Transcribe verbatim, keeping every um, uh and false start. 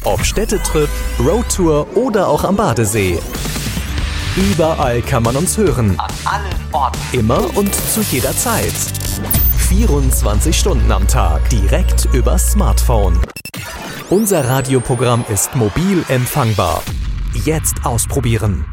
Ob Städtetrip, Roadtour oder auch am Badesee. Überall kann man uns hören. An allen Orten. Immer und zu jeder Zeit. vierundzwanzig Stunden am Tag. Direkt übers Smartphone. Unser Radioprogramm ist mobil empfangbar. Jetzt ausprobieren.